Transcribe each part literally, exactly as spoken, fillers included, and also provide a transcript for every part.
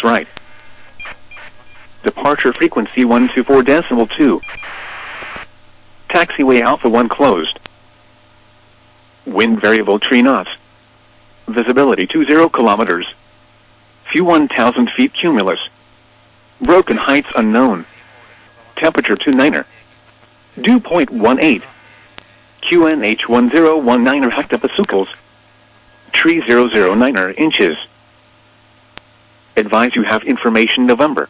right. Departure frequency one two four decimal two. Taxiway Alpha one closed. Wind variable three knots. Visibility two zero kilometers. View one thousand feet cumulus. Broken heights unknown. Temperature two niner. Dew point one eight. Q N H one zero one niner hectopascals. Tree zero zero niner inches. Advise you have information November.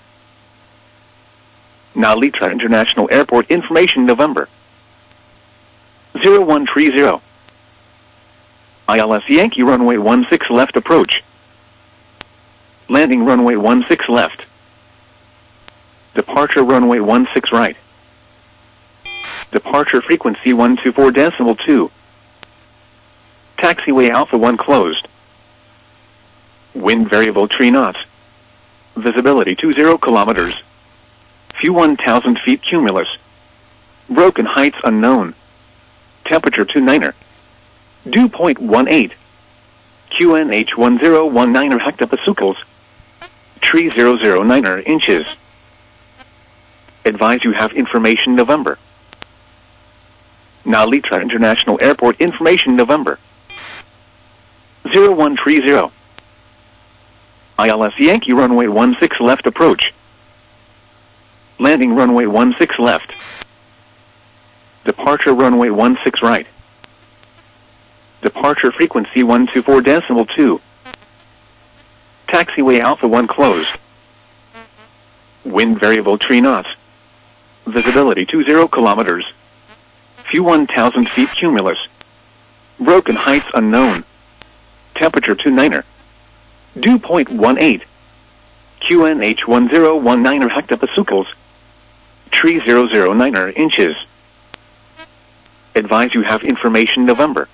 Nalitra International Airport information November. zero one three zero. I L S Yankee runway one six left approach. Landing runway one six left. Departure runway one six right. Departure frequency one two four decimal two. Taxiway Alpha one closed. Wind variable three knots. Visibility two zero kilometers. View one thousand feet cumulus. Broken heights unknown. Temperature two niner. Dew point one eight. Q N H one zero one niner hectopascals. Tree zero zero niner inches. Advise you have information November. Nalitra International Airport information November. zero one three zero. I L S Yankee runway one six left approach. Landing runway one six left. Departure runway one six right. Departure frequency one two four decimal two. Taxiway Alpha one closed. Wind variable three knots. Visibility two zero kilometers. View one thousand feet cumulus. Broken heights unknown. Temperature two niner. Dew point one eight. Q N H one zero one niner hectopascals. Tree zero zero niner inches. Advise you have information November.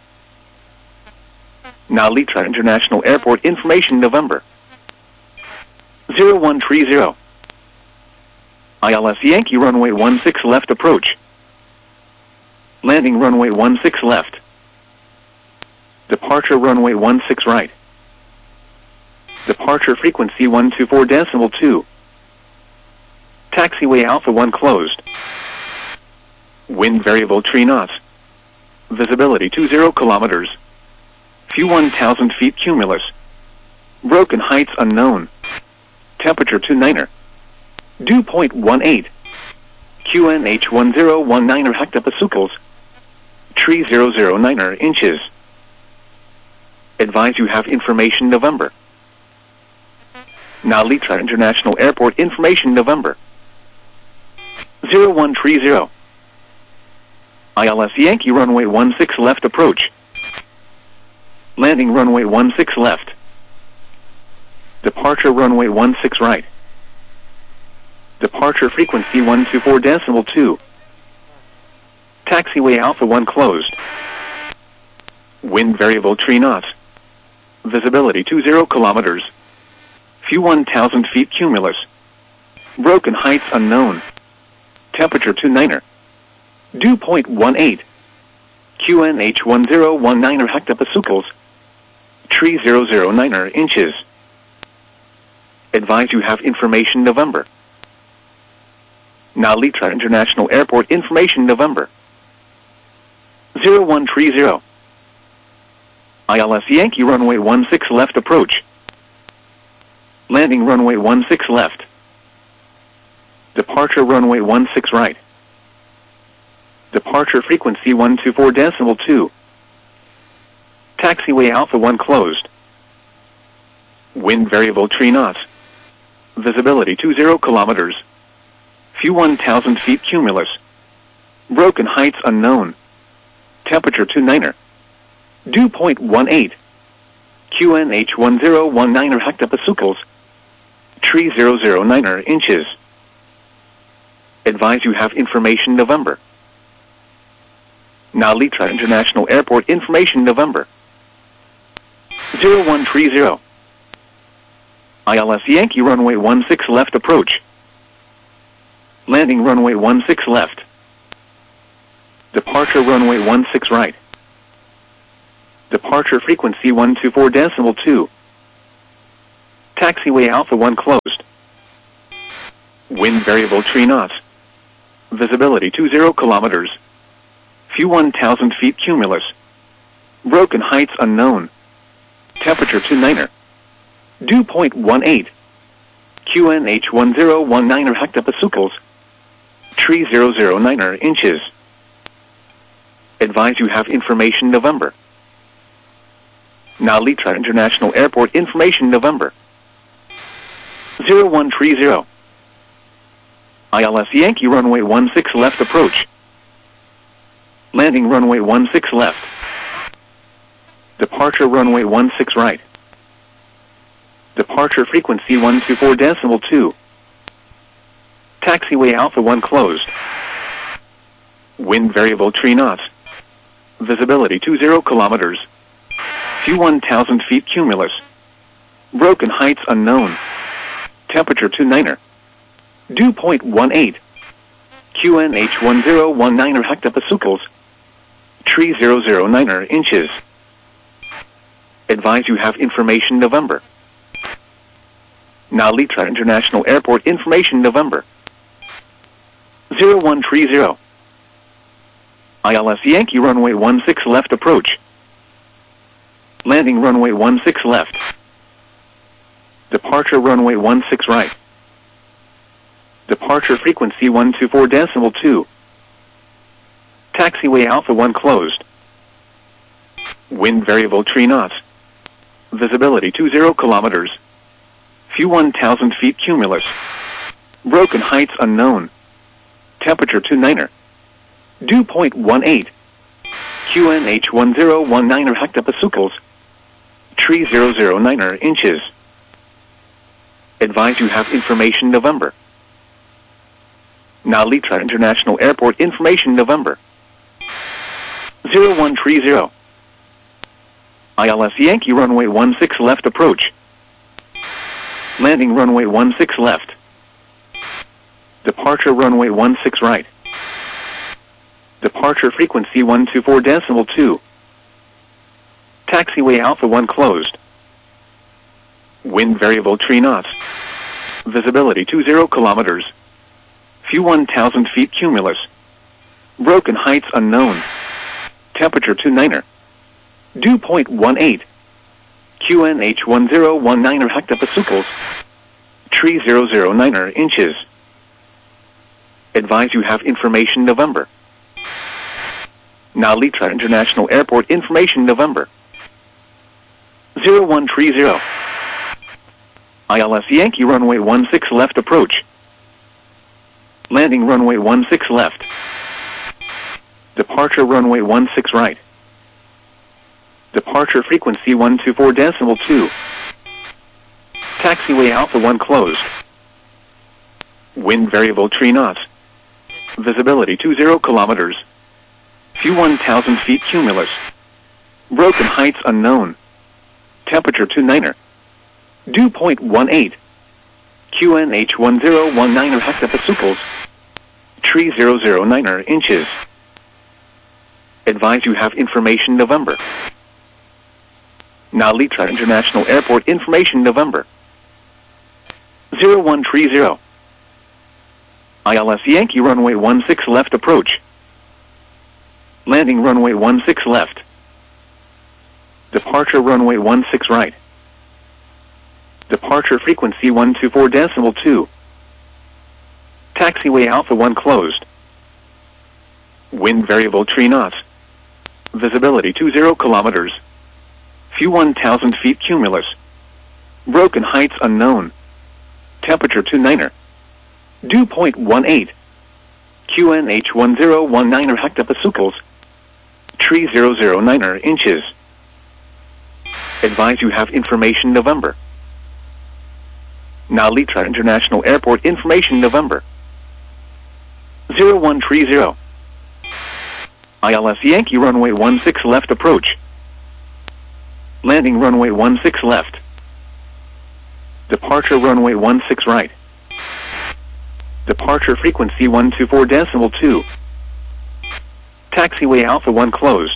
Nalitra International Airport information November. zero one three zero. I L S Yankee runway one six left approach. Landing runway one six left. Departure runway one six right. Departure frequency one two four decimal two. Taxiway Alpha one closed. Wind variable three knots. Visibility two zero kilometers. View one thousand feet cumulus. Broken heights unknown. Temperature two niner. Dew point one eight. Q N H one zero one niner hectopascals. Tree zero zero niner inches. Advise you have information November. Nalitra International Airport information November. zero one three zero. I L S Yankee runway one six left approach. Landing runway one six left. Departure runway one six right. Departure frequency one two four decimal two. Taxiway Alpha one closed. Wind variable three knots. Visibility two zero kilometers. View one thousand feet cumulus. Broken heights unknown. Temperature two niner. Dew point one eight. Q N H one zero one niner hectopascals. Tree zero zero niner inches. Advise you have information November. Nalitra International Airport information November. zero one three zero. I L S Yankee runway one six left approach. Landing runway one six left. Departure runway one six right. Departure frequency one two four decimal two. Taxiway Alpha one closed. Wind variable three knots. Visibility two zero kilometers. View one thousand feet cumulus. Broken heights unknown. Temperature two niner. Dew point one eight. Q N H one zero one niner hectopascals. Tree zero zero niner inches. Advise you have information November. Nalitra International Airport information November. zero one three zero. I L S Yankee runway one six left approach. Landing runway one six left. Departure runway one six right. Departure frequency one two four decimal two. Taxiway Alpha one closed. Wind variable three knots. Visibility two zero kilometers. View one thousand feet cumulus. Broken heights unknown. Temperature two niner. Dew point one eight. Q N H one zero one niner hectopascals. Tree zero zero niner inches. Advise you have information November. Now Litra International Airport information November. zero one three zero. I L S Yankee runway one six left approach. Landing runway one six left. Departure runway one six right. Departure frequency one two four decimal two. Taxiway Alpha one closed. Wind variable three knots. Visibility two zero kilometers. View one thousand feet cumulus. Broken heights unknown. Temperature two niner. Dew point one eight. Q N H one zero one niner hectopascals. Tree zero zero niner inches. Advise you have information November. Now Litra International Airport information November. zero one three zero. I L S Yankee runway one six left approach. Landing runway one six left. Departure runway one six right. Departure frequency one two four decimal two. Taxiway Alpha one closed. Wind variable three knots. Visibility two zero kilometers. View one thousand feet cumulus. Broken heights unknown. Temperature two niner. Dew point one eight. Q N H one zero one niner hectopascals. Tree zero zero niner inches. Advise you have information November. Now Litra International Airport information November. zero one three zero. I L S Yankee runway one six left approach. Landing runway one six left. Departure runway one six right. Departure frequency one two four decimal two. Taxiway Alpha one closed. Wind variable three knots. Visibility two zero kilometers. View one thousand feet cumulus. Broken heights unknown. Temperature two niner. Dew point one eight. Q N H one zero one niner hectopascals. Tree zero zero niner inches. Advise you have information November. Now Litra International Airport information November. zero one three zero. I L S Yankee runway one six left approach. Landing runway one six left. Departure runway one six right. Departure frequency one two four decimal two. Taxiway Alpha one closed. Wind variable three knots. Visibility two zero kilometers. View one thousand feet cumulus. Broken heights unknown. Temperature two niner. Dew point one eight. Q N H one zero one niner hectopascals. Tree zero zero niner inches. Advise you have information November. Now Litra International Airport information November. zero one three zero. I L S Yankee runway one six left approach. Landing runway one six left. Departure runway one six right. Departure frequency one two four decimal two. Taxiway Alpha one closed. Wind variable three knots. Visibility two zero kilometers. View one thousand feet cumulus. Broken heights unknown. Temperature two niner. Dew point one eight. Q N H one zero one niner hectopascals. Tree zero zero niner inches. Advise you have information November. Now Litra International Airport information November. zero one three zero. I L S Yankee runway one six left approach. Landing runway one six left. Departure runway one six right. Departure frequency one two four decimal two. Taxiway Alpha one closed.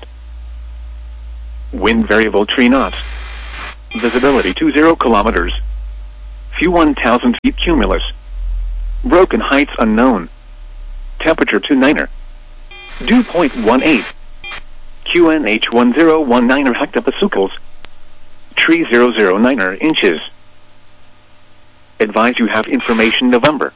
Wind variable three knots. Visibility two zero kilometers. View one thousand feet cumulus. Broken heights unknown. Temperature two niner. Dew point one eight. Q N H one zero one niner hectopascals. Tree zero zero niner inches. Advise you have information November.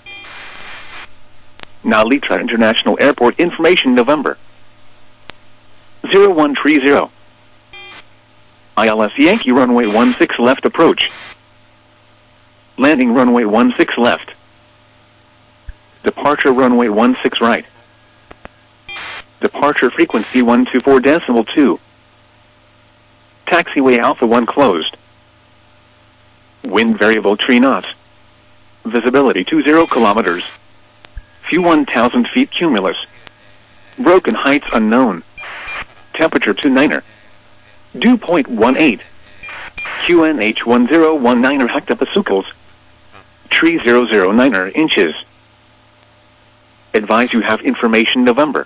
Now Litra International Airport information November. zero one three zero. I L S Yankee runway one six left approach. Landing runway one six left. Departure runway one six right. Departure frequency one two four decimal two. Taxiway Alpha one closed. Wind variable three knots. Visibility two zero kilometers. View one thousand feet cumulus. Broken heights unknown. Temperature two niner. Dew point one eight. Q N H one zero one niner hectopascals. Tree zero zero niner inches. Advise you have information November.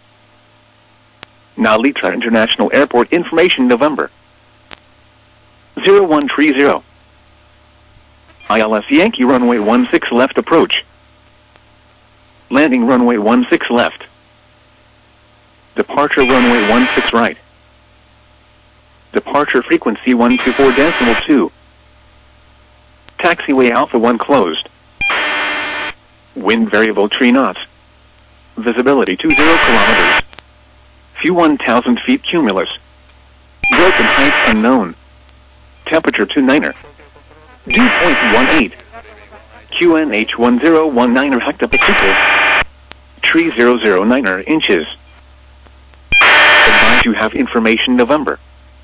Now Litra International Airport information November. zero one three zero. I L S Yankee runway one six left approach. Landing runway one six left. Departure runway one six right. Departure frequency one two four decimal two. Taxiway Alpha one closed. Wind variable three knots. Visibility two zero kilometers. View one thousand feet cumulus. Broken heights unknown. Temperature two niner. Dew point one eight. Q N H one zero one niner hectopascals. Tree zero zero niner inches. Advise you have information November.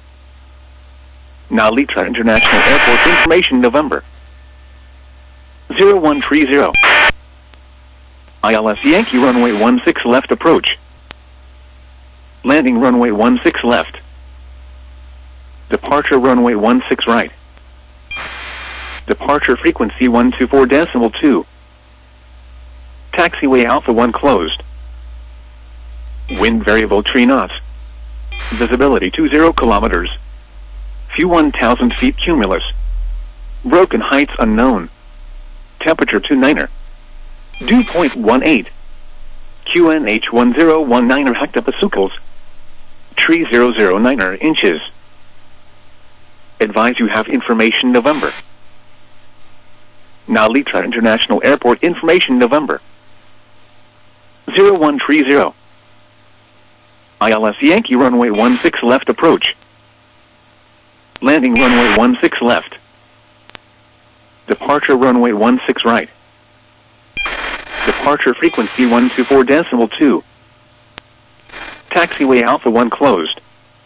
Now Litra International Airport information November. zero one three zero. I L S Yankee runway one six left approach. Landing runway one six left. Departure runway one six right. Departure frequency one two four decimal two. Taxiway Alpha one closed. Wind variable three knots. Visibility two zero kilometers. View one thousand feet cumulus. Broken heights unknown. Temperature two niner. Dew point one eight. Q N H one zero one niner hectopascals. Tree zero zero niner inches. Advise you have information November. Now Litra International Airport information November. zero one three zero. I L S Yankee runway one six left approach. Landing runway one six left. Departure runway one six right. Departure frequency one two four decimal two. Taxiway Alpha one closed.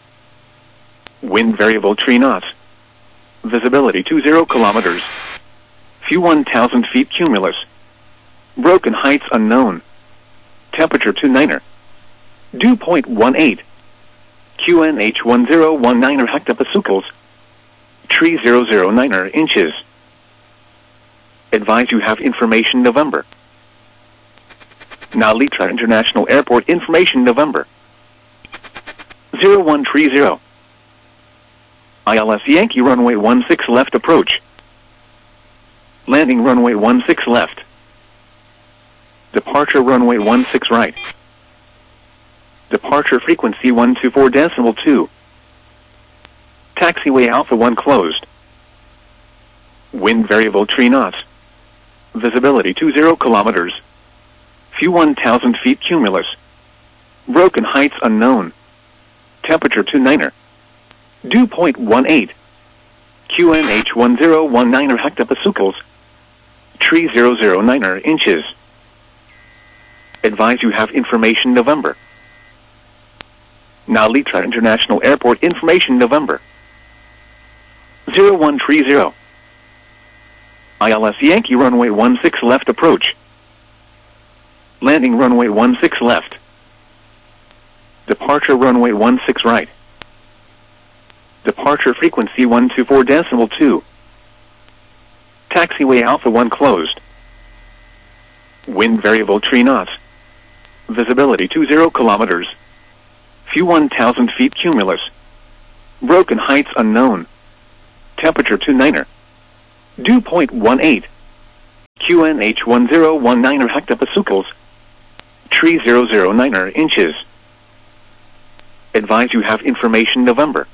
Wind variable three knots. Visibility two zero kilometers. View one thousand feet cumulus. Broken heights unknown. Temperature two niner. Dew point one eight. Q N H one zero one niner hectopascals. Tree zero zero niner inches. Advise you have information November. Now Litra International Airport information November. zero one three zero. I L S Yankee runway one six left approach. Landing runway one six left. Departure runway one six right. Departure frequency one two four decimal two. Taxiway Alpha one closed. Wind variable three knots. Visibility two zero kilometers. View one thousand feet cumulus. Broken heights unknown. Temperature two niner. Dew point one eight. Q N H one zero one niner hectopascals. Tree zero zero niner inches. Advise you have information November. Now Litra International Airport information November. zero one three zero. I L S Yankee runway one six left approach. Landing runway one six left. Departure runway one six right. Departure frequency one two four decimal two. Taxiway Alpha one closed. Wind variable three knots. Visibility two zero kilometers. View one thousand feet cumulus. Broken heights unknown. Temperature two niner. Dew point one eight. Q N H one zero one nine hectopascals. Tree zero zero nine inches. Advise you have information November.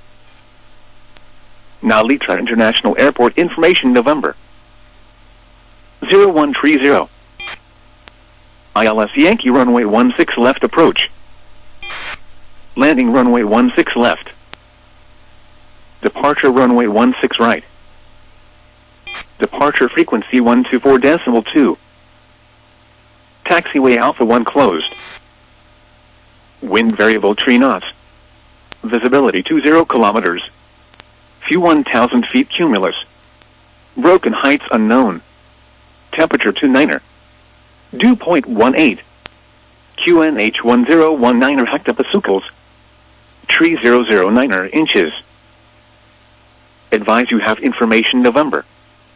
Nalitra International Airport information November. zero one three zero. I L S Yankee runway one six left approach. Landing runway one six left. Departure runway one six right. Departure frequency one two four decimal two. Taxiway Alpha one closed. Wind variable three knots. Visibility two zero kilometers. View one thousand feet cumulus. Broken heights unknown. Temperature two niner. Dew point one eight. Q N H one zero one nine hectopascals. Tree zero zero nine inches. Advise you have information November.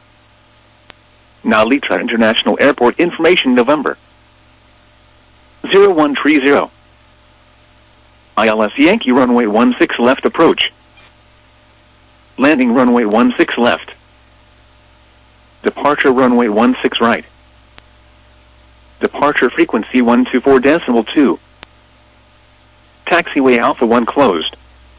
Nalitra International Airport information November. zero one three zero. I L S Yankee runway one six left approach. Landing runway one six left. Departure runway one six right. Departure frequency one two four decimal two. Taxiway Alpha one closed.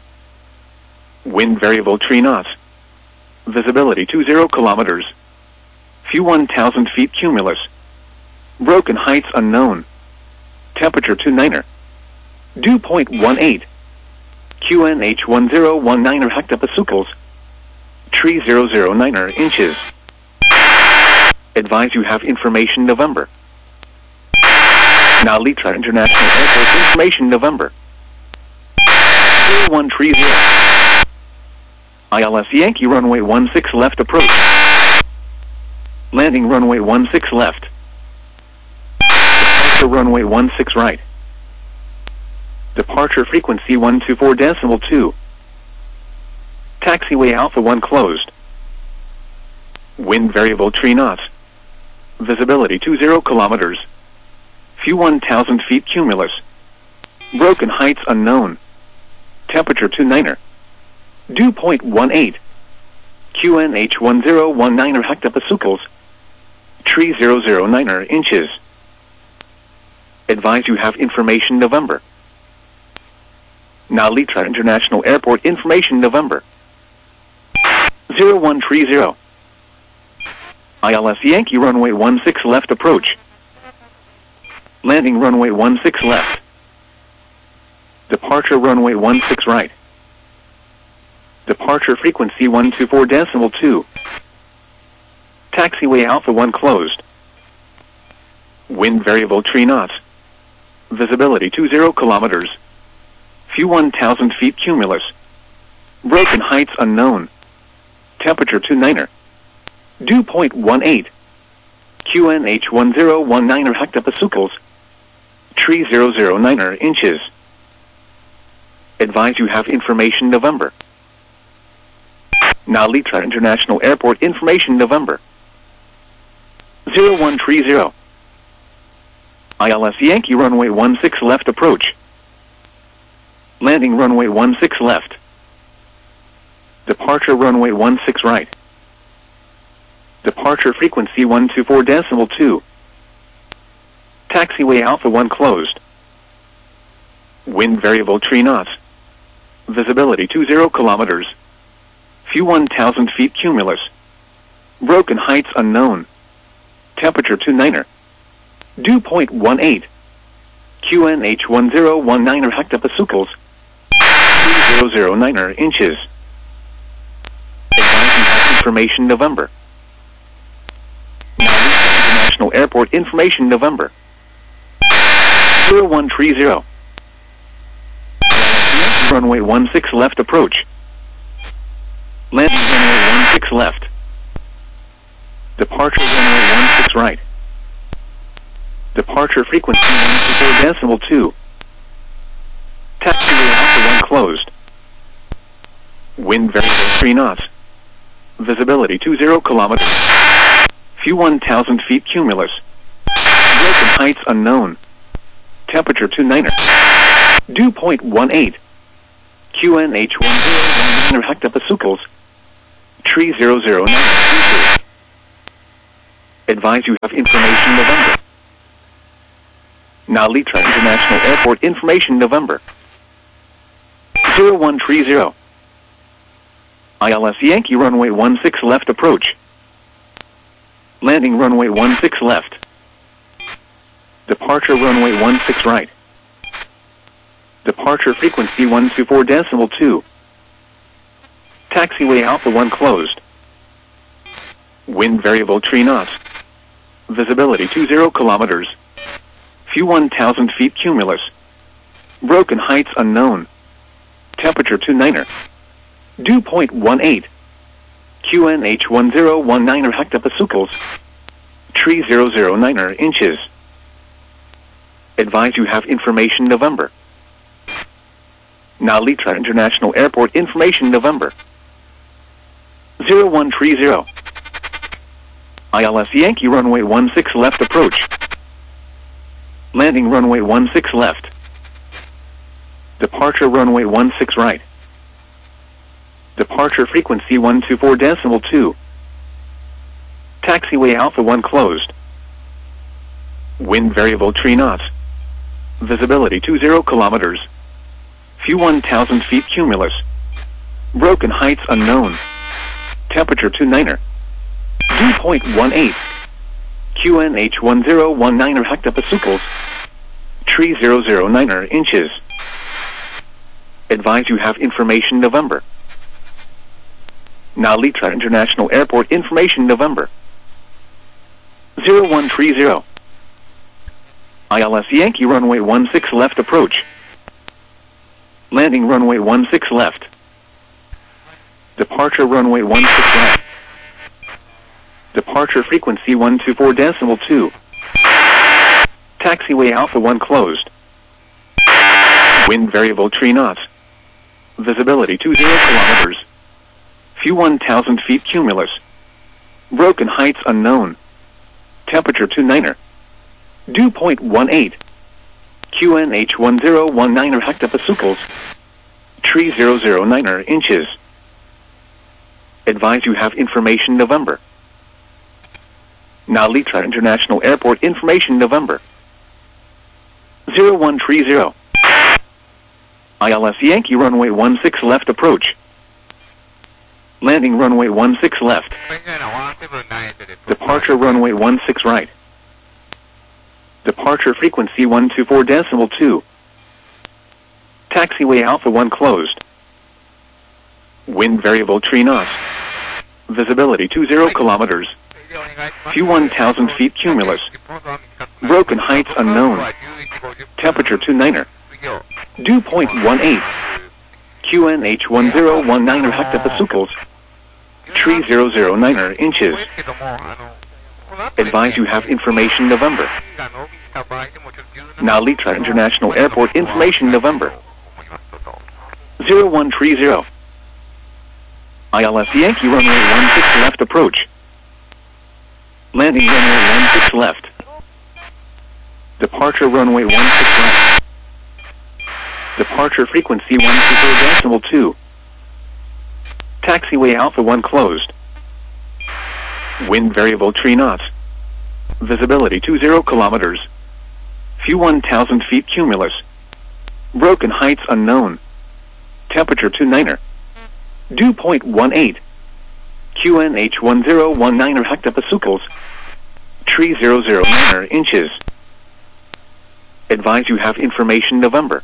Wind variable three knots. Visibility two zero kilometers. View one thousand feet cumulus. Broken heights unknown. Temperature two niner. Dew point one eight. Q N H one zero one nine hectopascals. Tree zero zero nine inches. Advise you have information November. Nalitra International Airport information November. zero one three zero. I L S Yankee runway one six left approach. Landing runway one six left. Departure runway one six right. Departure frequency one two four decimal two. Taxiway Alpha one closed. Wind variable three knots. Visibility two zero kilometers. View one thousand feet cumulus. Broken heights unknown. Temperature two niner. Dew point one eight. Q N H one zero one nine hectopascals. Tree zero zero nine inches. Advise you have information November. Nalitra International Airport information November. zero one three zero. I L S Yankee runway one six left approach. Landing runway one six left. Departure runway one six right. Departure frequency one two four decimal two. Taxiway Alpha one closed. Wind variable three knots. Visibility two zero kilometers. View one thousand feet cumulus. Broken heights unknown. Temperature two niner. Dew point one eight. Q N H one zero one nine hectopascals. Tree zero zero nine inches. Advise you have information November. Nalitra International Airport information November. zero one three zero. I L S Yankee runway one six left approach. Landing runway one six left. Departure runway one six right. Departure frequency one two four decimal two. Taxiway Alpha one closed. Wind variable three knots. Visibility two zero kilometers. View one thousand feet cumulus. Broken heights unknown. Temperature two niner. Dew point one eight. Q N H one zero one nine hectopascals. zero zero nine inches. Advising have information November. Nalitra International Airport information November. zero one three zero. Runway one six left approach. Landing runway one six left. Departure runway one six right. Departure frequency one two four decimal two. Taxiway Alpha one closed. Wind variable three knots. Visibility two zero kilometers. View one thousand feet cumulus. Broken heights unknown. Temperature two niner. Dew point one eight. Q N H one zero one nine hectopascals. Tree zero zero nine inches. Advise you have information November. Nalitra International Airport information November. zero one three zero. I L S Yankee runway one six left approach. Landing runway one six left. Departure runway one six right. Departure frequency one two four decimal two. Taxiway Alpha one closed. Wind variable three knots. Visibility two zero kilometers. View one thousand feet cumulus. Broken heights unknown. Temperature two niner. Dew point one eight. Q N H one zero one niner hectopascals. Tree zero zero niner inches. Advise you have information November. Nalitra International Airport information November. zero one three zero. I L S Yankee runway one six left approach. Landing runway one six left. Departure runway one six right. Departure frequency one two four decimal two. Taxiway Alpha one closed. Wind variable three knots. Visibility two zero kilometers. View one thousand feet cumulus. Broken heights unknown. Temperature two niner. Dew point one eight. Q N H one zero one niner hectopascals. Tree zero zero niner inches. Advise you have information November. Nalitra International Airport information November. zero one three zero. I L S Yankee runway one six left approach. Landing runway one six left. Departure runway one six right. Departure frequency one two four decimal two. Taxiway Alpha one closed. Wind variable three knots. Visibility two zero kilometers. View one thousand feet cumulus. Broken heights unknown. Temperature two niner. Dew point one eight. Q N H one zero one niner hectopascals. Tree zero zero niner inches. Advise you have information November. Nalitra International Airport information November. zero one three zero. I L S Yankee runway one six left approach. Landing runway one six left. Departure runway one six right. Departure frequency one two four decimal two. Taxiway Alpha one closed. Wind variable three knots. Visibility two zero kilometers. View one thousand feet cumulus. Broken heights unknown. Temperature two niner. Dew point one eight. Q N H one zero one niner hectopascals. Tree zero zero niner inches. Advise you have information November. Nalitra International Airport information November. zero one three zero. I L S Yankee runway one six left approach. Landing runway one six left. Departure runway one six right. Departure frequency one two four decimal two. Taxiway Alpha one closed. Wind variable three knots. Visibility two zero kilometers. View one thousand feet cumulus. Broken heights unknown. Temperature two niner. Dew point one eight. Q N H one zero one niner hectopascals. Tree zero zero niner inches. Advise you have information November.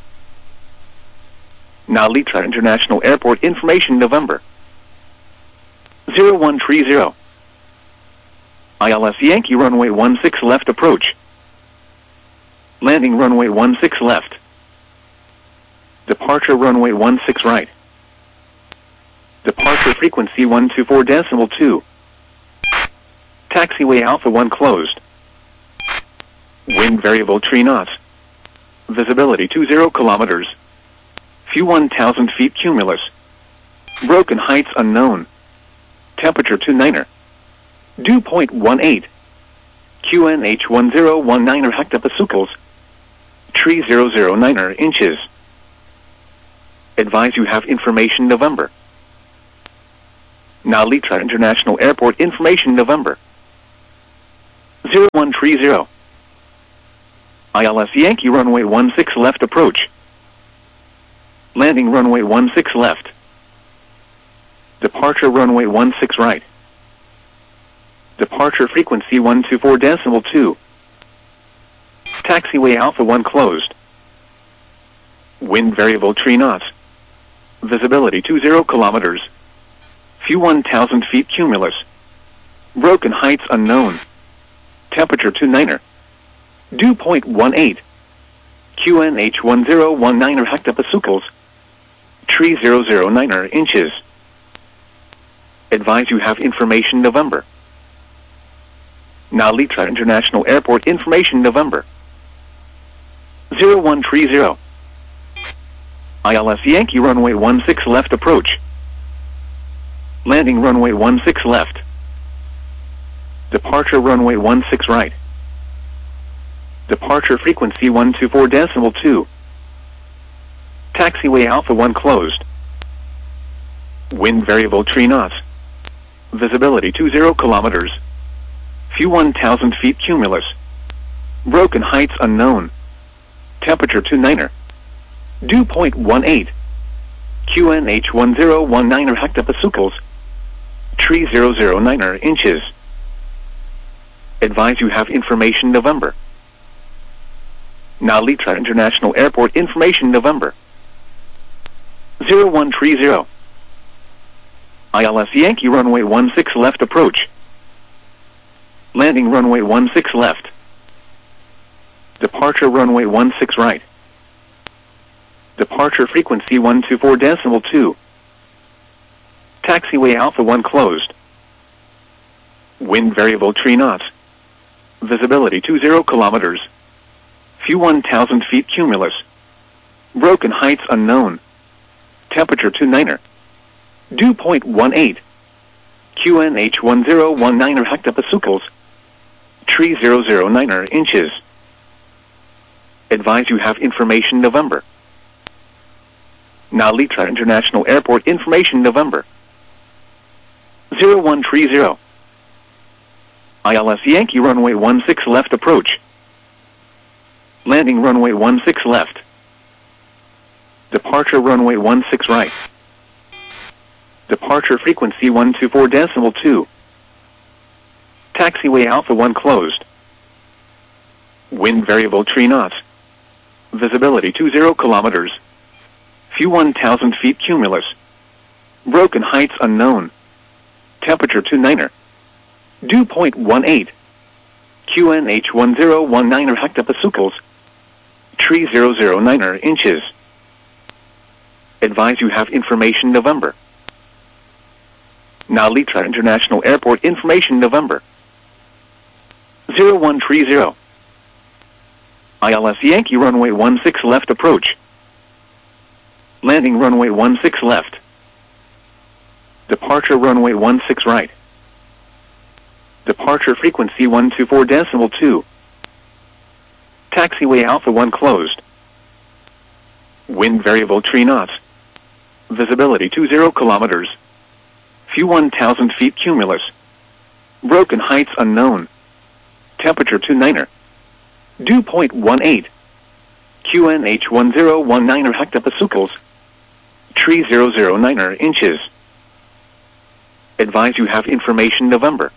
Nalitra International Airport information November. zero one three zero. I L S Yankee runway one six left approach. Landing runway one six left. Departure runway one six right. Departure frequency one two four decimal two. Taxiway Alpha one closed. Wind variable three knots. Visibility two zero kilometers. View one thousand feet cumulus. Broken heights unknown. Temperature two niner. Dew point one eight. Q N H one zero one niner hectopascals. Tree zero zero niner inches. Advise you have information November. Nalitra International Airport information November. zero one three zero. I L S Yankee runway one six left approach. Landing runway one six left. Departure runway one six right. Departure frequency one two four decimal two. Taxiway Alpha one closed. Wind variable three knots. Visibility two zero kilometers. View one thousand feet cumulus. Broken heights unknown. Temperature two niner. Dew point one eight. Q N H one zero one nine hectopascals. Tree zero zero nine inches. Advise you have information November. Now Litra International Airport information November. zero one three zero. I L S Yankee runway one six left approach. Landing runway one six left. Departure runway one six right. Departure frequency one two four decimal two. Taxiway Alpha one closed. Wind variable three knots. Visibility two zero kilometers. View one thousand feet cumulus. Broken heights unknown. Temperature two niner. Dew point one eight. Q N H one zero one nine hectopascals. Tree zero zero nine inches. Advise you have information November. Now Litra International Airport information November. zero one three zero. I L S Yankee runway one six left approach. Landing runway one six left. Departure runway one six right. Departure frequency one two four decimal two. Taxiway Alpha one closed. Wind variable three knots. Visibility two zero kilometers. View one thousand feet cumulus. Broken heights unknown. Temperature two niner. Dew point one eight. Q N H one zero one nine hectopascals. Tree zero zero nine inches. Advise you have information November. Now Litra International Airport information November. zero one three zero. I L S Yankee runway one six left approach. Landing runway one six left. Departure runway one six right. Departure frequency one two four decimal two. Taxiway Alpha one closed. Wind variable three knots. Visibility two zero kilometers. View one thousand feet cumulus. Broken heights unknown. Temperature two niner. Dew point one eight. Q N H one zero one nine hectopascals. Tree zero zero nine inches. Advise you have information November. Now Litra International Airport information November. zero one three zero. I L S Yankee runway one six left approach. Landing runway one six left. Departure runway one six right. Departure frequency one two four decimal two. Taxiway Alpha one closed. Wind variable three knots. Visibility two zero kilometers. View one thousand feet cumulus. Broken heights unknown. Temperature two niner. Dew point one eight. Q N H one zero one nine hectopascals. Tree zero zero nine inches. Advise you have information November.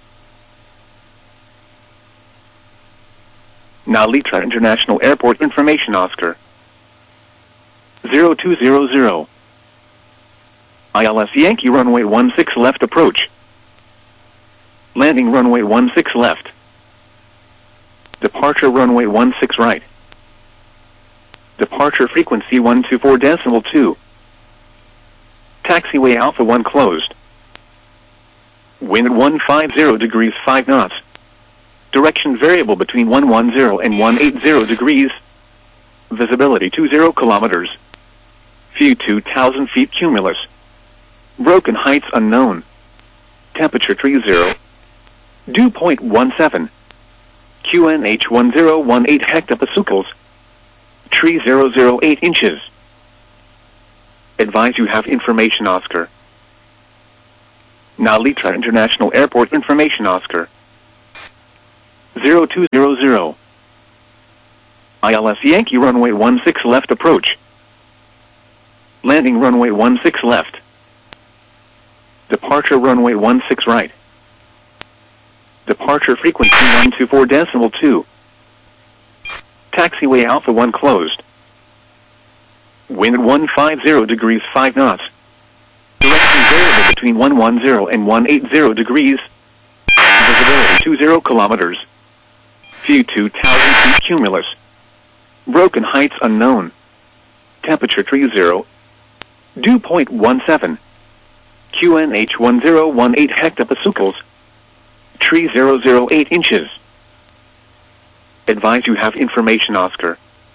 Now Litra International Airport information Oscar. zero two zero zero. I L S Yankee runway one six left approach. Landing runway one six left. Departure runway one six right. Departure frequency one two four decimal two. Taxiway Alpha one closed. Wind one five zero degrees five knots. Direction variable between one one zero and one eight zero degrees. Visibility two zero kilometers. View two thousand feet cumulus. Broken heights unknown. Temperature three zero. Dew point one seven. Q N H one zero one eight hectopascals. Tree zero zero eight inches. Advise you have information Oscar. Now Litra International Airport information Oscar. zero two zero zero. I L S Yankee runway one six left approach. Landing runway one six left. Departure runway one six right. Departure frequency one two four decimal two. Taxiway Alpha one closed. Wind one five zero degrees five knots. Direction variable between one one zero and one eight zero degrees. Visibility two zero kilometers. View two thousand feet cumulus. Broken heights unknown. Temperature three zero. Dew point one seven. Q N H one zero one eight hectopascals. Tree zero zero eight inches. Advise you have information Oscar.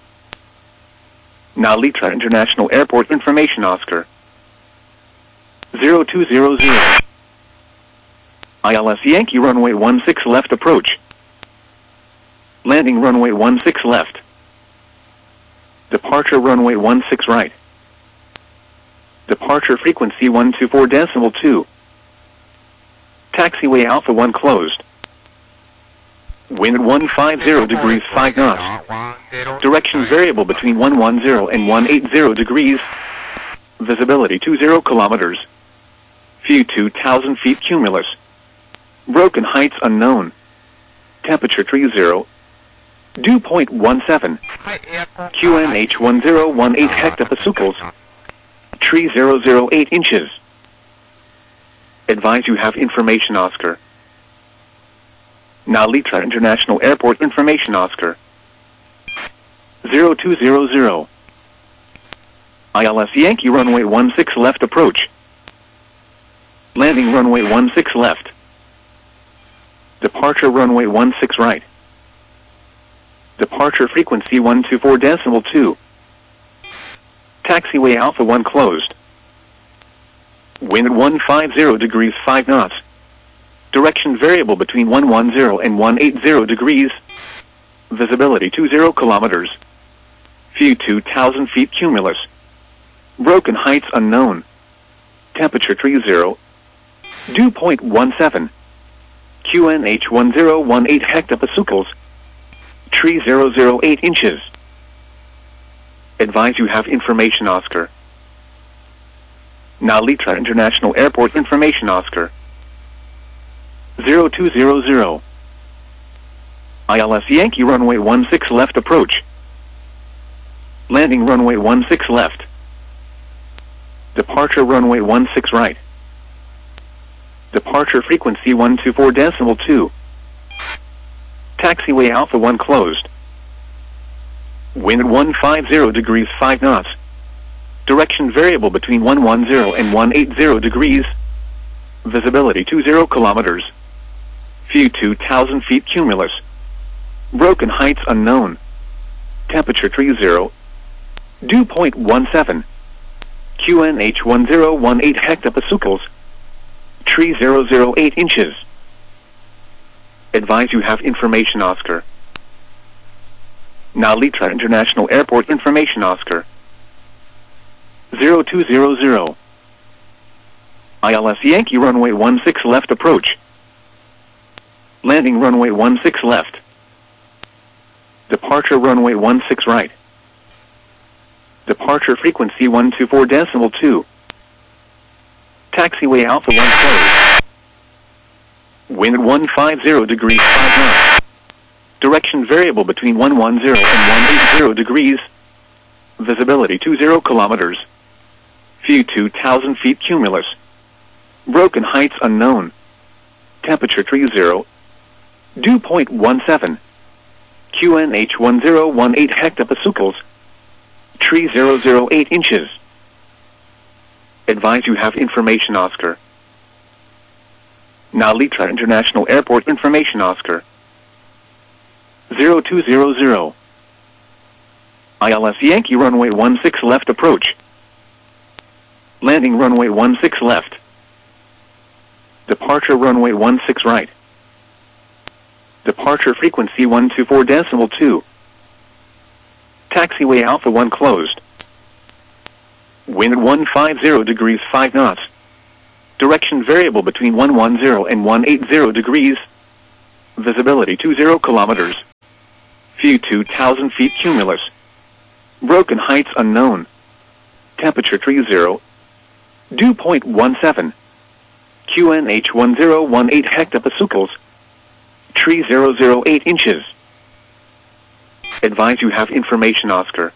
Nalitra International Airport information Oscar. zero two zero zero. I L S Yankee runway one six left approach. Landing runway one six left. Departure runway one six right. Departure frequency one two four decimal two. Taxiway Alpha one closed. Wind one five zero degrees five knots. Direction variable between one one zero and one eight zero degrees. Visibility two zero kilometers. View two thousand feet cumulus. Broken heights unknown. Temperature three zero. Dew point one seven. Q N H one zero one eight hectopascals. Tree zero zero eight inches. Advise you have information Oscar. Nalitra International Airport information Oscar. zero two zero zero. I L S Yankee runway one six left approach. Landing runway one six left. Departure runway one six right. Departure frequency one two four decimal two. Taxiway Alpha one closed. Wind one five zero degrees five knots. Direction variable between one one zero and one eight zero degrees. Visibility two zero kilometers. View two thousand feet cumulus. Broken heights unknown. Temperature three zero. Dew point one seven. Q N H one zero one eight hectopascals. Tree zero zero eight inches. Advise you have information Oscar. Nalitra International Airport information Oscar. zero two zero zero. I L S Yankee runway one six left approach. Landing runway one six left. Departure runway one six right. Departure frequency one two four decimal two. Taxiway Alpha one closed. Wind one five zero degrees five knots. Direction variable between one one zero and one eight zero degrees. Visibility two zero kilometers. View two thousand feet cumulus. Broken heights unknown. Temperature three zero. Dew point one seven. Q N H one zero one eight hectopascals. Tree zero zero eight inches. Advise you have information Oscar. Nalitra International Airport information Oscar. zero two zero zero. I L S Yankee runway one six left approach. Landing runway one six left. Departure runway one six right. Departure frequency one two four decimal two. Taxiway Alpha one closed. Wind one five zero degrees five knots. Direction variable between one one zero and one eight zero degrees. Visibility two zero kilometers. View two thousand feet cumulus. Broken heights unknown. Temperature three zero. Dew point one seven. Q N H one zero one eight hectopascals. Tree zero zero eight inches. Advise you have information Oscar. Nalitra International Airport information Oscar. zero two zero zero. I L S Yankee runway one six left approach. Landing runway one six left. Departure runway one six right. Departure frequency one two four decimal two. Taxiway Alpha one closed. Wind one five zero degrees five knots. Direction variable between one one zero and one eight zero degrees. Visibility two zero kilometers. View two thousand feet cumulus. Broken heights unknown. Temperature three zero. Dew point one seven. Q N H one zero one eight hectopascals. Tree zero zero eight inches. Advise you have information Oscar.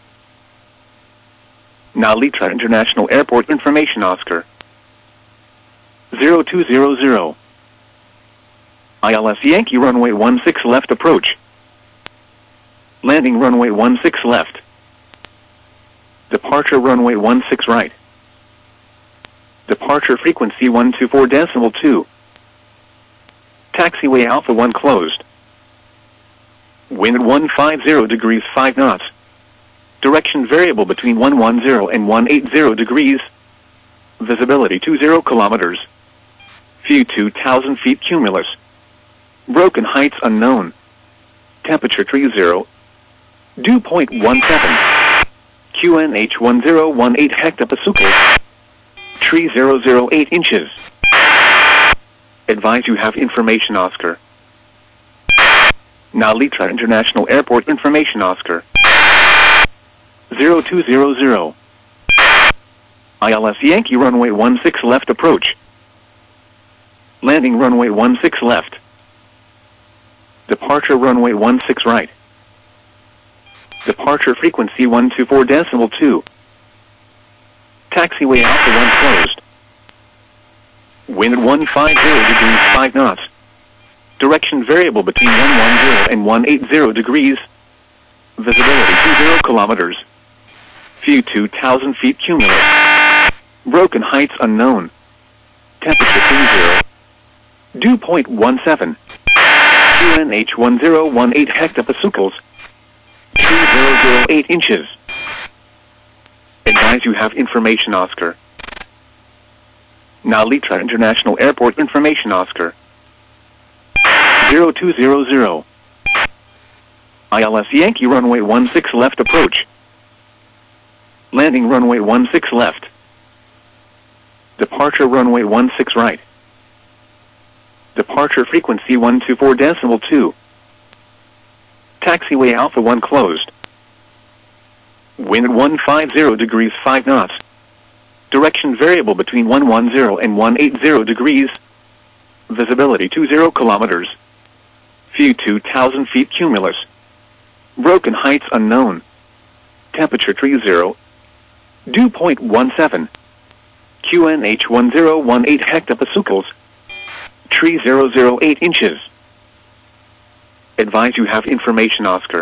Now Litra International Airport information Oscar. zero two zero zero. I L S Yankee runway one six left approach. Landing runway one six left. Departure runway one six right. Departure frequency one two four decimal two. Taxiway Alpha one closed. Wind one five zero degrees five knots. Direction variable between one one zero and one eight zero degrees. Visibility two zero kilometers. View two thousand feet cumulus. Broken heights unknown. Temperature three zero. Dew point one seven. Q N H one zero one eight hectopascals. Tree zero zero eight inches. Advise you have information Oscar. Now Litra International Airport information Oscar. zero two zero zero. I L S Yankee runway one six left approach. Landing runway one six left. Departure runway one six right. Departure frequency one two four decimal two. Taxiway Alpha one closed. Wind one five zero degrees five knots. Direction variable between one one zero and one eight zero degrees. Visibility two zero kilometers. View two thousand feet cumulus. Broken heights unknown. Temperature three zero. Dew point one seven. Q N H one zero one eight hectopascals. Tree zero zero eight inches. Advise you have information Oscar. Now Litra International Airport information Oscar. zero two zero zero. I L S Yankee runway one six left approach. Landing runway one six left. Departure runway one six right. Departure frequency one two four decimal two. Taxiway Alpha one closed. Wind one five zero degrees five knots. Direction variable between one one zero and one eight zero degrees. Visibility two zero kilometers. View two thousand feet cumulus. Broken heights unknown. Temperature three zero. Dew point one seven. Q N H one zero one eight hectopascals. Tree zero zero eight inches. Advise you have information Oscar.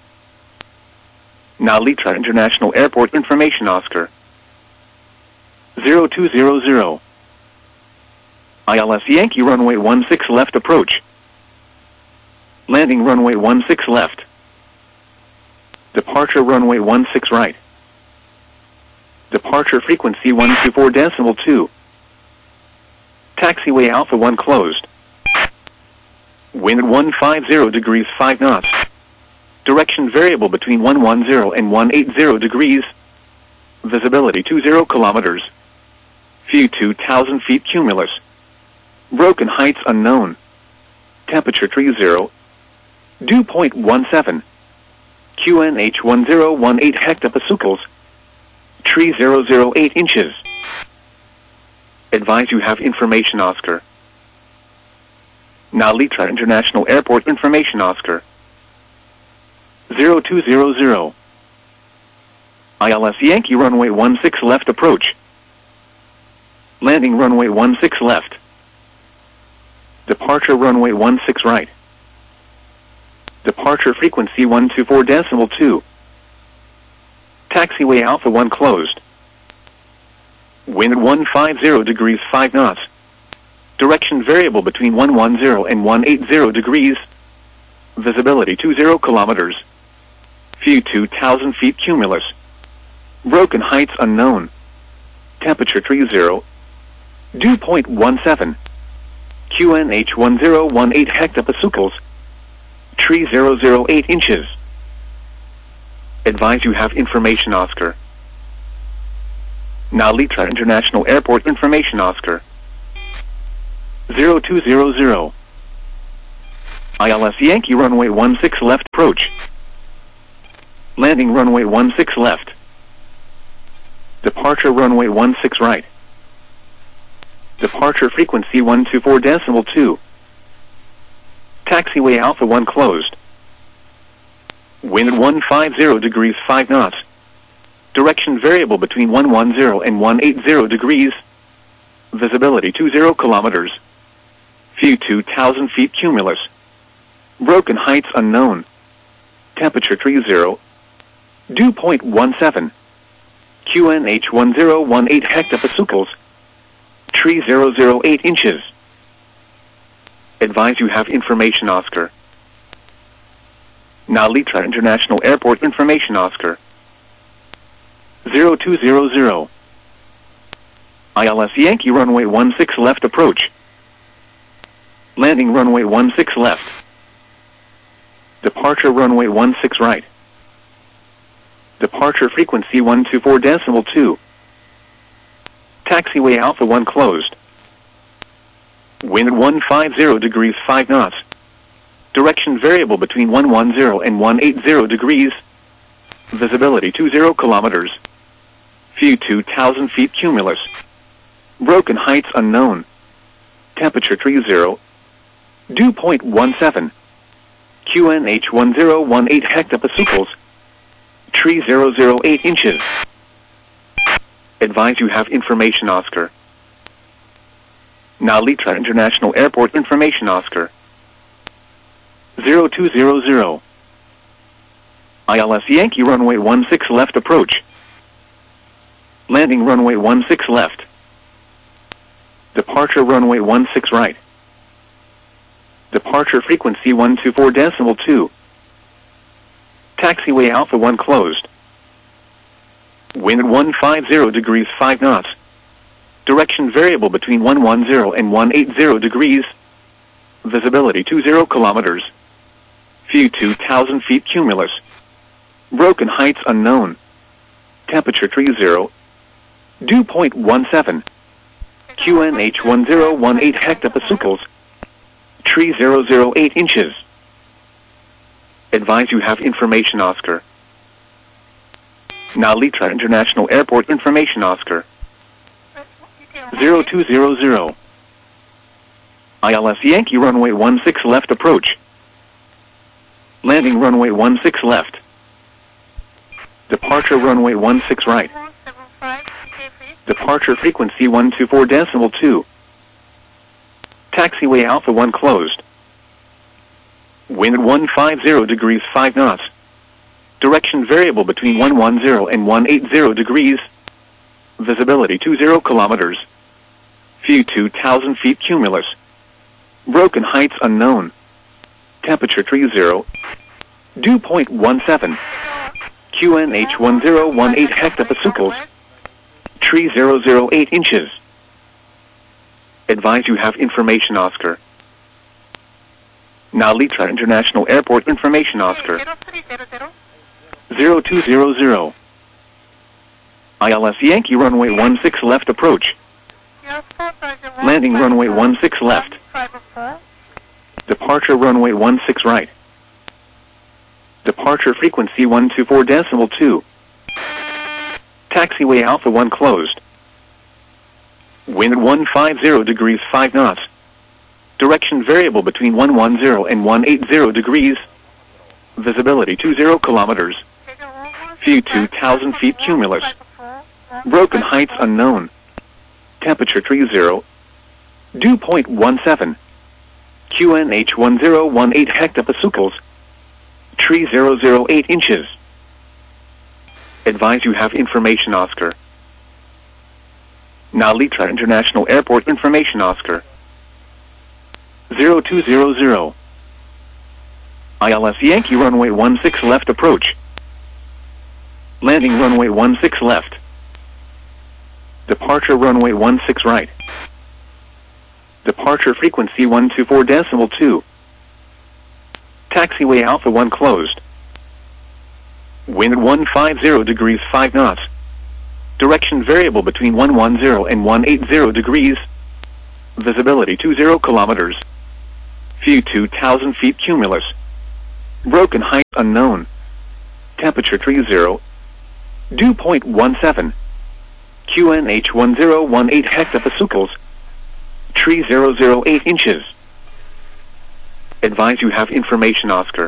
Now Litra International Airport information Oscar. zero two zero zero. I L S Yankee runway one six left approach. Landing runway one six left. Departure runway one six right. Departure frequency one two four decimal two. Taxiway Alpha one closed. Wind one five zero degrees five knots. Direction variable between one one zero and one eight zero degrees. Visibility two zero kilometers. View two thousand feet cumulus. Broken heights unknown. Temperature three zero. Dew point one seven. Q N H one zero one eight hectopascals. Tree zero zero eight inches. Advise you have information Oscar. Now Litra International Airport information Oscar. zero two zero zero. I L S Yankee runway one six left approach. Landing runway one six left. Departure runway one six right. Departure frequency one two four decimal two. Taxiway Alpha one closed. Wind one five zero degrees five knots. Direction variable between one one zero and one eight zero degrees. Visibility two zero kilometers. View two thousand feet cumulus. Broken heights unknown. Temperature three zero. Dew point one seven. Q N H one zero one eight hectopascals. Tree zero zero eight inches. Advise you have information Oscar. Now Litra International Airport information Oscar. zero two zero zero. I L S Yankee runway one six left approach. Landing runway one six left. Departure runway one six right. Departure frequency one two four decimal two. Taxiway Alpha one closed. Wind one five zero degrees five knots. Direction variable between one one zero and one eight zero degrees. Visibility two zero kilometers. View two thousand feet cumulus. Broken heights unknown. Temperature three zero. Dew point one seven. Q N H one zero one eight hectopascals. Tree zero zero eight inches. Advise you have information Oscar. Nalitra International Airport information Oscar. zero two zero zero. I L S Yankee runway one six left approach. Landing runway one six left. Departure runway one six right. Departure frequency one two four decimal two. Taxiway Alpha one closed. Wind one five zero degrees five knots. Direction variable between one one zero and one eight zero degrees. Visibility two zero kilometers. View two thousand feet cumulus. Broken heights unknown. Temperature three zero. Dew point one seven. Q N H one zero one eight hectopascals. Tree zero zero eight inches. Advise you have information Oscar. Nalitra International Airport information Oscar. zero two zero zero. I L S Yankee runway one six left approach. Landing runway one six left. Departure runway one six right. Departure frequency one two four decimal two. Taxiway Alpha one closed. Wind one five zero degrees five knots. Direction variable between one one zero and one eight zero degrees. Visibility two zero kilometers. View two thousand feet cumulus. Broken heights unknown. Temperature three zero. Dew point one seven. Q N H one zero one eight hectopascals. Tree zero zero eight inches. Advise you have information Oscar. Nalitra International Airport information Oscar. zero two zero zero. I L S Yankee runway one six left approach. Landing runway one six left. Departure runway one six right. Departure frequency one two four decimal two. Taxiway Alpha one closed. Wind one five zero degrees five knots. Direction variable between one one zero and one eight zero degrees. Visibility two zero kilometers. View two thousand feet cumulus. Broken heights unknown. Temperature three zero. Dew point one seven. Q N H one zero one eight hectopascals. Tree zero zero eight inches. Advise you have information Oscar. Nalitra International Airport information Oscar. zero two zero zero. I L S Yankee runway one six left approach. Landing runway one six left. Departure runway one six right. Departure frequency one two four decimal two. Taxiway Alpha one closed. Wind one five zero degrees five knots. Direction variable between one one zero and one eight zero degrees. Visibility two zero kilometers. View two thousand feet cumulus. Broken heights unknown. Temperature three zero. Dew point one seven. Q N H one zero one eight hectopascals. Tree zero zero eight inches. Advise you have information Oscar. Nalitra International Airport information Oscar. zero two zero zero. I L S Yankee runway one six left approach. Landing runway one six left. Departure runway one six right. Departure frequency one two four decimal two. Taxiway Alpha one closed. Wind one five zero degrees five knots. Direction variable between one one zero and one eight zero degrees. Visibility two zero kilometers. View two thousand feet cumulus. Broken height unknown. Temperature three zero. Dew point one seven. Q N H one zero one eight hectopascals. Tree zero zero eight inches. Advise you have information, Oscar.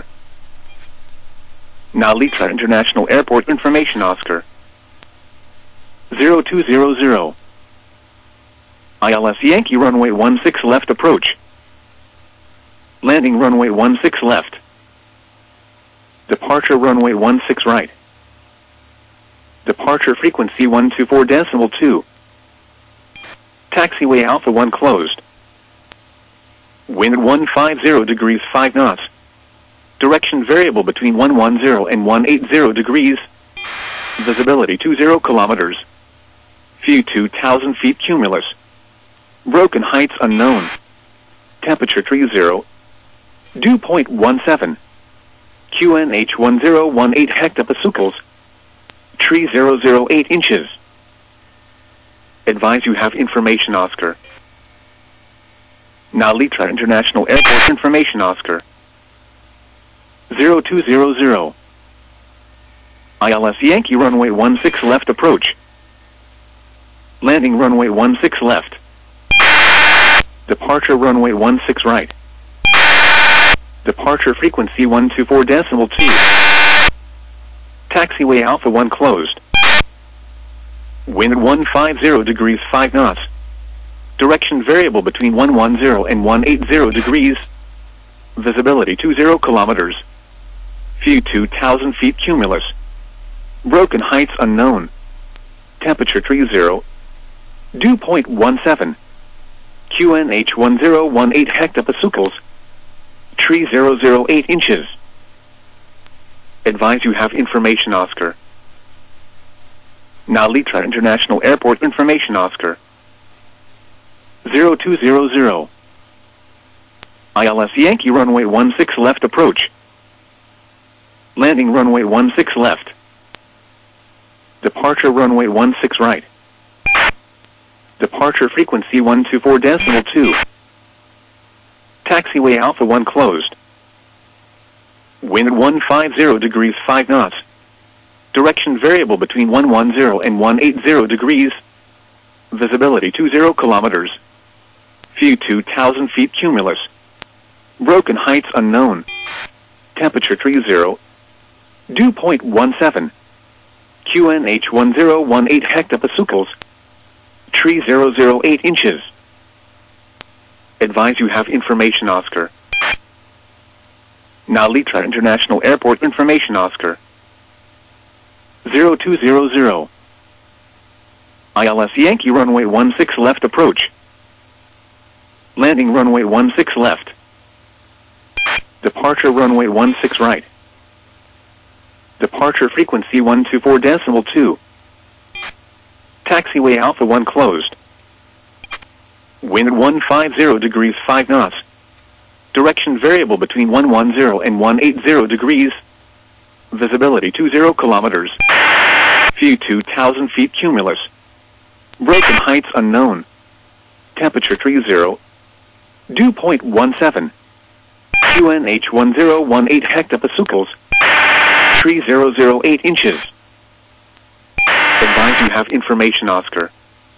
Nalitra International Airport information, Oscar. zero two zero zero. I L S Yankee runway one six left approach. Landing runway one six left. Departure runway one six right. Departure frequency one two four decimal two. Taxiway Alpha one closed. Wind one five zero degrees five knots. Direction variable between one one zero and one eight zero degrees. Visibility two zero kilometers. View two thousand feet cumulus. Broken heights unknown. Temperature three zero. Dew point one seven. Q N H one zero one eight hectopascals. Tree zero zero eight inches. Advise you have information, Oscar. Nalitra International Airport information, Oscar. zero two zero zero. I L S Yankee runway one six left approach. Landing runway one six left. Departure runway one six right. Departure frequency one two four decimal two. Taxiway Alpha one closed. Wind one five zero degrees five knots. Direction variable between one one zero and one eight zero degrees. Visibility two zero kilometers. View two thousand feet cumulus. Broken heights unknown. Temperature three zero. Dew point one seven. Q N H one zero one eight hectopascals. Tree zero zero eight inches. Advise you have information, Oscar. Nalitra International Airport information, Oscar. zero two zero zero. I L S Yankee runway one six left approach. Landing runway one six left. Departure runway one six right. Departure frequency one two four decimal two. Taxiway Alpha one closed. Wind one five zero degrees five knots. Direction variable between one one zero and one eight zero degrees. Visibility two zero kilometers. View two thousand feet cumulus. Broken heights unknown. Temperature three zero. Dew point one seven. Q N H one zero one eight hectopascals. Tree zero zero eight inches. Advise you have information, Oscar. Nalitra International Airport information, Oscar. zero two zero zero. I L S Yankee runway one six left approach. Landing runway one six left. Departure runway one six right. Departure frequency one two four decimal two. Taxiway Alpha one closed. Wind one five zero degrees five knots. Direction variable between one one zero and one eight zero degrees. Visibility two zero kilometers. View two thousand feet cumulus. Broken heights unknown. Temperature three zero. Dew point one seven. Q N H one zero one eight hectopascals. Tree zero zero eight inches. Advise you have information, Oscar.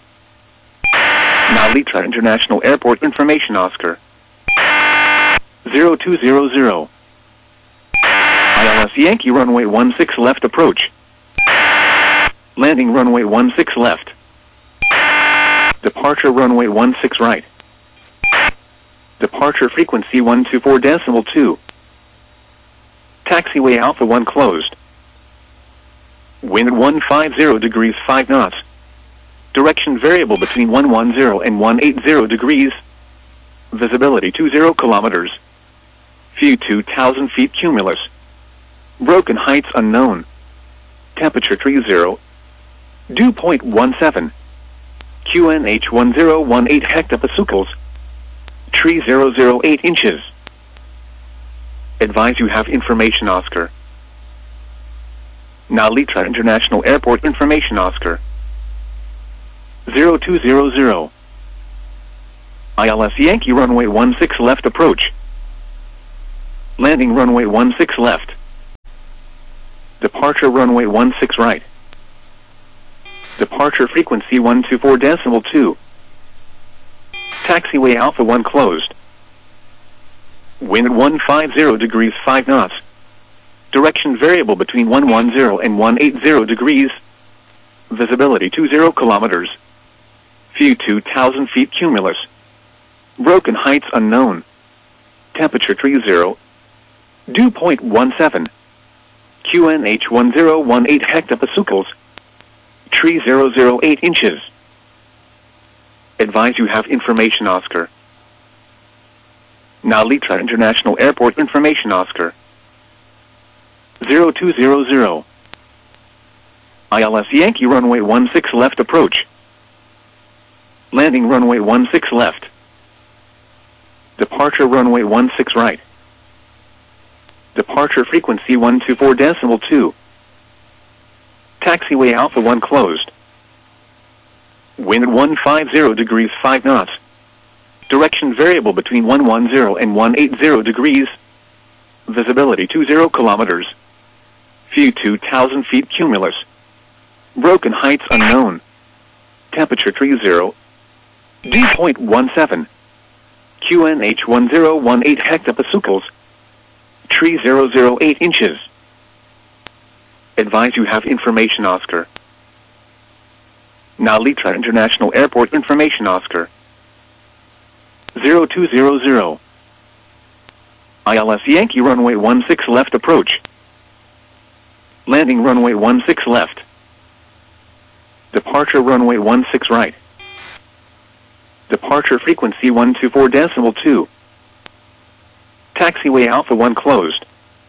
Nalitra International Airport information, Oscar. zero two zero zero. I L S Yankee runway one six left approach. Landing runway one six left. Departure runway one six right. Departure frequency one two four decimal two. Taxiway Alpha one closed. Wind one five zero degrees five knots. Direction variable between one one zero and one eight zero degrees. Visibility two zero kilometers. View two thousand feet cumulus. Broken heights unknown. Temperature three zero. Dew point one seven. Q N H one zero one eight hectopascals. Tree zero zero eight inches. Advise you have information, Oscar. Nalitra International Airport information, Oscar. zero two zero zero. I L S Yankee runway one six left approach. Landing runway one six left. Departure runway one six right. Departure frequency one two four decimal two. Taxiway Alpha one closed. Wind one five zero degrees five knots. Direction variable between one one zero and one eight zero degrees. Visibility two zero kilometers. View two thousand feet cumulus. Broken heights unknown. Temperature three zero. Dew point one seven. Q N H one zero one eight hectopascals. Tree zero zero eight inches. Advise you have information Oscar. Now Litra International Airport information Oscar. zero two zero zero. I L S Yankee runway one six left approach. Landing runway one six left. Departure runway one six right. Departure frequency one two four decimal two. Taxiway Alpha one closed. Wind one five zero degrees five knots. Direction variable between one one zero and one eight zero degrees. Visibility two zero kilometers. View two thousand feet cumulus. Broken heights unknown. Temperature three zero. Dew point one seven. Q N H one zero one eight hectopascals. Tree zero zero eight inches. Advise you have information Oscar. Now Litra International Airport information Oscar. zero two zero zero. I L S Yankee runway one six left approach. Landing runway one six left. Departure runway one six right. Departure frequency one two four decimal two. Taxiway Alpha one closed.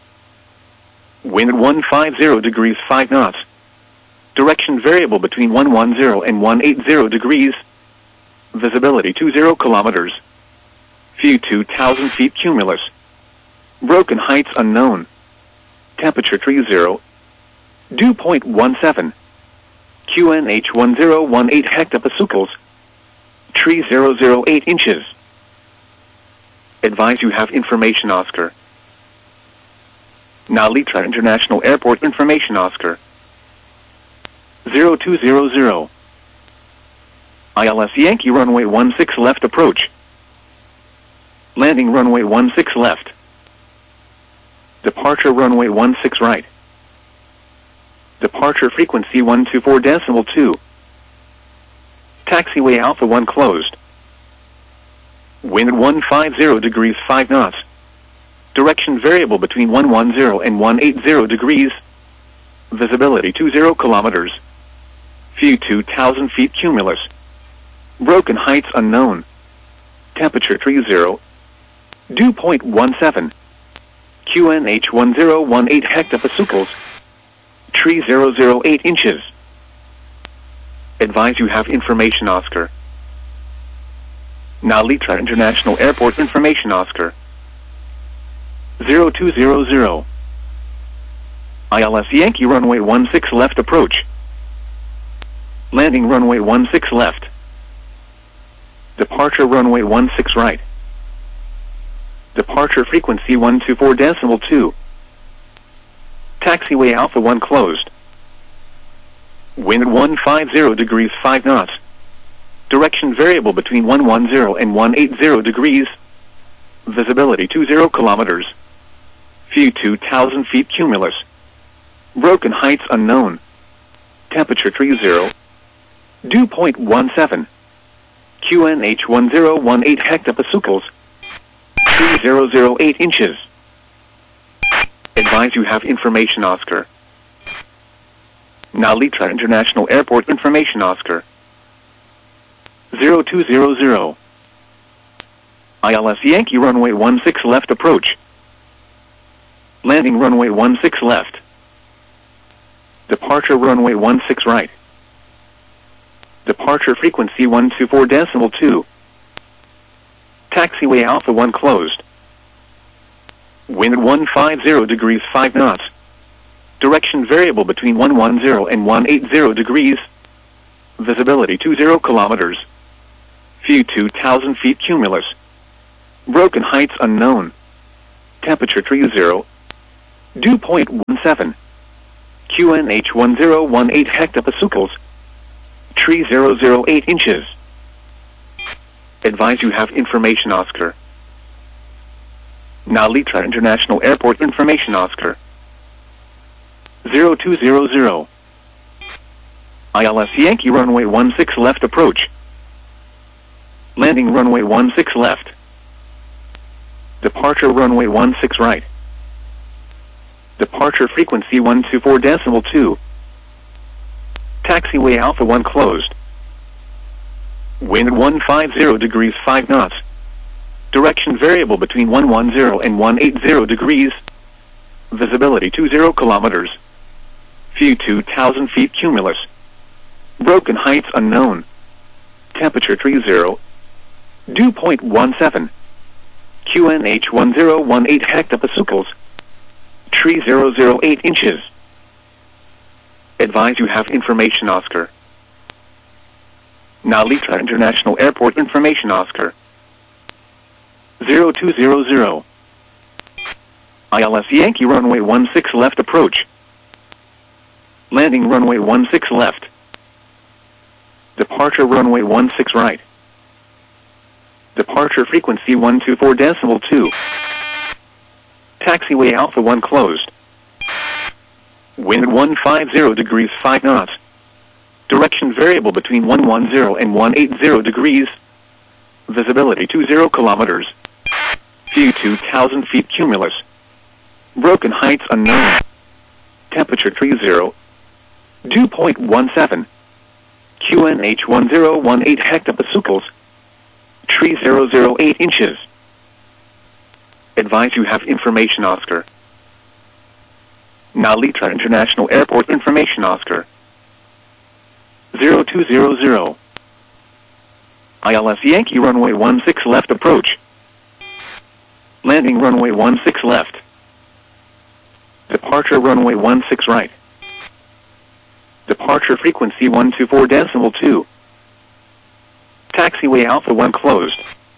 Wind one five zero degrees five knots. Direction variable between one one zero and one eight zero degrees. Visibility two zero kilometers. View two thousand feet cumulus. Broken heights unknown. Temperature three zero. Dew point one seven. Q N H one zero one eight hectopascals. Tree zero zero eight inches. Advise you have information Oscar. Now Litra International Airport information Oscar. zero two zero zero. I L S Yankee runway one six left approach. Landing runway one six left. Departure runway one six right. Departure frequency one two four decimal two. Taxiway Alpha one closed. Wind one five zero degrees five knots. Direction variable between one one zero and one eight zero degrees. Visibility two zero kilometers. View two thousand feet cumulus. Broken heights unknown. Temperature three zero. Dew point one seven. Q N H one zero one eight hectopascals. Tree zero zero eight inches. Advise you have information Oscar. Now Litra International Airport information Oscar. zero two zero zero. I L S Yankee runway one six left approach. Landing runway one six left. Departure runway one six right. Departure frequency one two four decimal two. Taxiway Alpha one closed. Wind one five zero degrees five knots. Direction variable between one one zero and one eight zero degrees. Visibility two zero kilometers. View two thousand feet cumulus. Broken heights unknown. Temperature three zero. Dew point one seven. Q N H one zero one eight hectopascals. Tree zero zero eight inches. Advise you have information Oscar. Now Litra International Airport information Oscar. zero two zero zero. I L S Yankee runway one six left approach. Landing runway one six left. Departure runway one six right. Departure frequency one two four decimal two. Taxiway Alpha one closed. Wind one five zero degrees five knots. Direction variable between one one zero and one eight zero degrees. Visibility two zero kilometers. View two thousand feet cumulus. Broken heights unknown. Temperature three zero. Dew point one seven. Q N H one zero one eight hectopascals. Tree zero zero eight inches. Advise you have information, Oscar. Nalitra International Airport information, Oscar. zero two zero zero. I L S Yankee runway one six left approach. Landing runway one six left. Departure runway one six right. Departure frequency one two four decimal two. Taxiway Alpha one closed. Wind one five zero degrees five knots. Direction variable between one one zero and one eight zero degrees. Visibility two zero kilometers. View two thousand feet cumulus. Broken heights unknown. Temperature three zero. Dew point one seven. Q N H one zero one eight hectopascals. Tree zero zero eight inches. Advise you have information, Oscar. Nalitra International Airport information, Oscar. zero two zero zero. I L S Yankee runway one six left approach. Landing runway one six left. Departure runway one six right. Departure frequency one two four decimal two. Taxiway Alpha one closed. Wind one five zero degrees five knots. Direction variable between one one zero and one eight zero degrees. Visibility two zero kilometers. View two thousand feet cumulus. Broken heights unknown. Temperature three zero. Dew point one seven. Q N H one zero one eight hectopascals. Tree zero zero eight inches. Advise you have information, Oscar. Nalitra International Airport information, Oscar. zero two zero zero. I L S Yankee runway one six left approach. Landing runway one six left. Departure runway one six right. Departure frequency one two four decimal two. Taxiway Alpha one closed.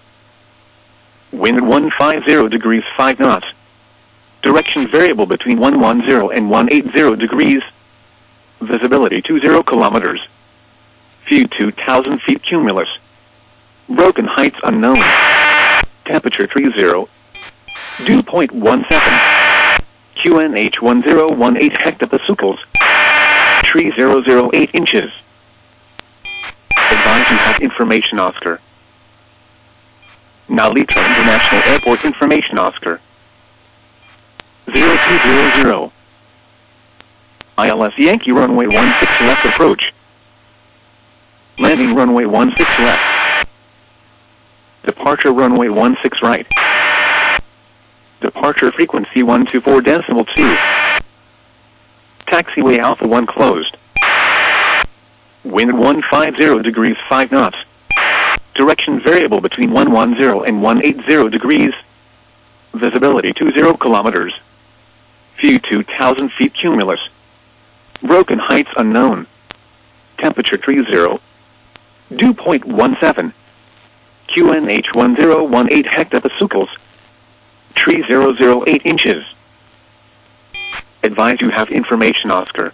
Wind one five zero degrees five knots. Direction variable between one one zero and one eight zero degrees. Visibility two zero kilometers. View two thousand feet cumulus. Broken heights unknown. Temperature three zero. Dew point one seven. Q N H one zero one eight hectopascals. Tree zero zero eight inches. Advise you have information, Oscar. Nalitra International Airport information, Oscar. zero two zero zero. I L S Yankee runway one six left approach. Landing runway one six left. Departure runway one six right. Departure frequency one two four decimal two. Taxiway Alpha one closed. Wind one five zero degrees five knots. Direction variable between one one zero and one eight zero degrees. Visibility two zero kilometers. View two thousand feet cumulus. Broken heights unknown. Temperature three zero. Dew point one seven. Q N H one zero one eight hectopascals. Tree zero zero eight inches. Advise you have information, Oscar.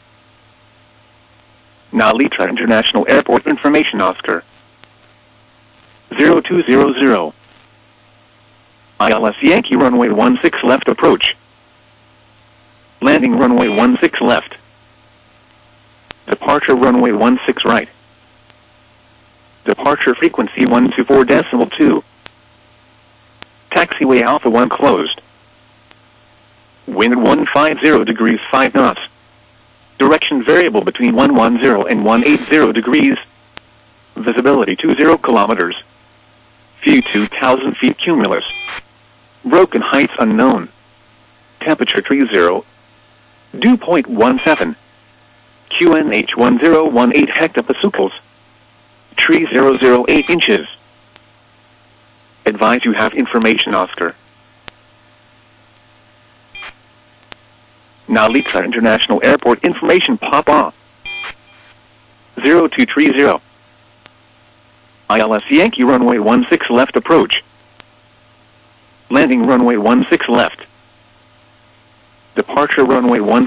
Nalitra International Airport information, Oscar. zero two zero zero. I L S Yankee runway one six left approach. Landing runway one six left. Departure runway one six right. Departure frequency one two four decimal two. Taxiway Alpha one closed. Wind one five zero degrees five knots. Direction variable between one one zero and one eight zero degrees. Visibility two zero kilometers. View two thousand feet cumulus. Broken heights unknown. Temperature three zero. Dew point one seven. Q N H one zero one eight hectopascals. Tree zero zero eight inches. Advise you have information, Oscar. Nalitra International Airport information, Papa. zero two three zero. I L S Yankee runway one six left approach. Landing runway one six left. Departure runway one